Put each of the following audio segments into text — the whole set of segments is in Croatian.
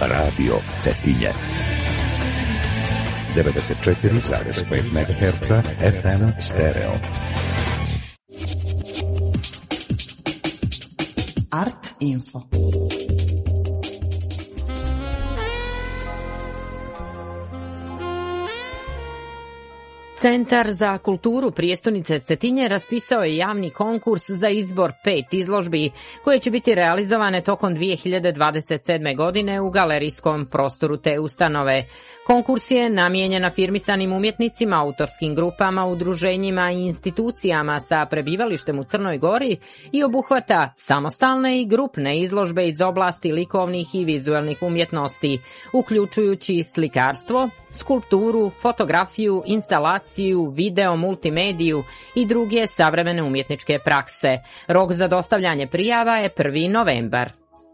Radio Cetinje. 94,5 MHz FM stereo. Art Info. Centar za kulturu prijestolnice Cetinje raspisao je javni konkurs za izbor 5 izložbi koje će biti realizovane tokom 2027. godine u galerijskom prostoru te ustanove. Konkurs je namijenjen afirmisanim umjetnicima, autorskim grupama, udruženjima i institucijama sa prebivalištem u Crnoj Gori i obuhvata samostalne i grupne izložbe iz oblasti likovnih i vizualnih umjetnosti, uključujući slikarstvo, skulpturu, fotografiju, instalaciju, video, multimediju i druge savremene umjetničke prakse. Rok za dostavljanje prijava je 1. novembar.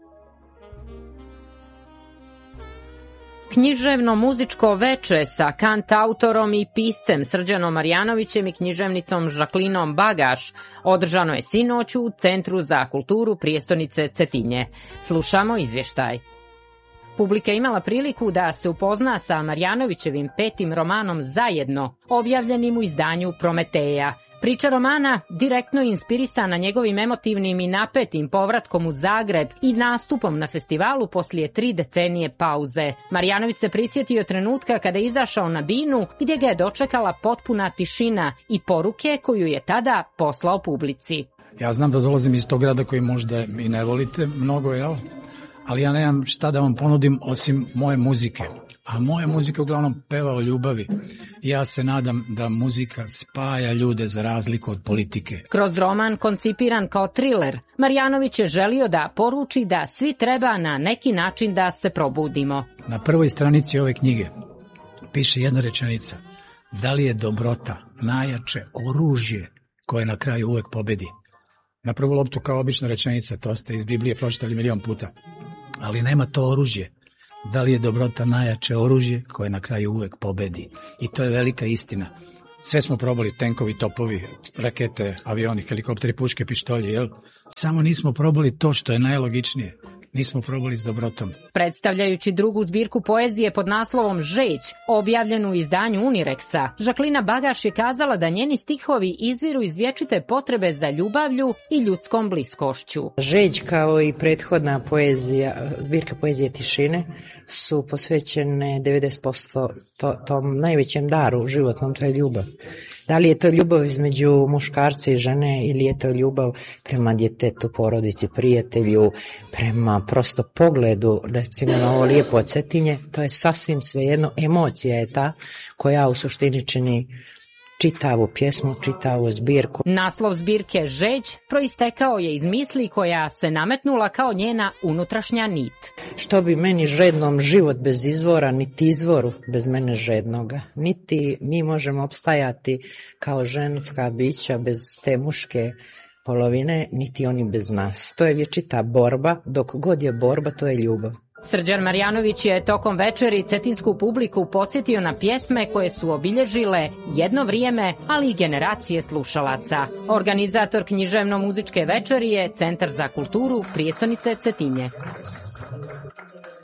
Književno-muzičko veče sa kantautorom i piscem Srđanom Marjanovićem i književnicom Žaklinom Bagaš održano je sinoć u Centru za kulturu prijestolnice Cetinje. Slušamo izvještaj. Publika je imala priliku da se upozna sa Marjanovićevim 5. romanom Zajedno, objavljenim u izdanju Prometeja. Priča romana direktno inspirisana njegovim emotivnim i napetim povratkom u Zagreb i nastupom na festivalu poslije 3 decenije pauze. Marjanović se prisjetio trenutka kada je izašao na binu gdje ga je dočekala potpuna tišina i poruke koju je tada poslao publici. Ja znam da dolazim iz tog grada koji možda i ne volite mnogo, jel? Ali ja nemam šta da vam ponudim osim moje muzike. A moja muzika uglavnom peva o ljubavi. Ja se nadam da muzika spaja ljude za razliku od politike. Kroz roman koncipiran kao triler, Marjanović je želio da poruči da svi treba na neki način da se probudimo. Na prvoj stranici ove knjige piše jedna rečenica. Da li je dobrota najjače oružje koje na kraju uvek pobedi? Na prvu loptu kao obična rečenica, to ste iz Biblije pročitali milion puta. Ali nema to oružje. Da li je dobrota najjače oružje koje na kraju uvek pobedi? I to je velika istina. Sve smo probali, tenkovi, topovi, rakete, avioni, helikopteri, puške, pištolje, jel? Samo nismo probali to što je najlogičnije. Nismo probali s dobrotom. Predstavljajući drugu zbirku poezije pod naslovom Žeć, objavljenu u izdanju Unireksa, Žaklina Bagaš je kazala da njeni stihovi izviru iz vječite potrebe za ljubavlju i ljudskom bliskošću. Žeć kao i prethodna poezija, zbirka poezije Tišine, su posvećene 90% tom najvećem daru životnom, to je ljubav. Da li je to ljubav između muškarca i žene ili je to ljubav prema djetetu, porodici, prijatelju, prema prosto pogledu, recimo na ovo lijepo Cetinje, to je sasvim svejedno, emocija je ta koja u suštini čini čitavu pjesmu, čitavu zbirku. Naslov zbirke Žeć proistekao je iz misli koja se nametnula kao njena unutrašnja nit. Što bi meni žednom život bez izvora, niti izvoru bez mene žednoga. Niti mi možemo opstajati kao ženska bića bez te muške polovine, niti oni bez nas. To je vječita borba, dok god je borba, to je ljubav. Srđan Marjanović je tokom večeri cetinsku publiku podsjetio na pjesme koje su obilježile jedno vrijeme, ali i generacije slušalaca. Organizator književno-muzičke večeri je Centar za kulturu prijestolnice Cetinje.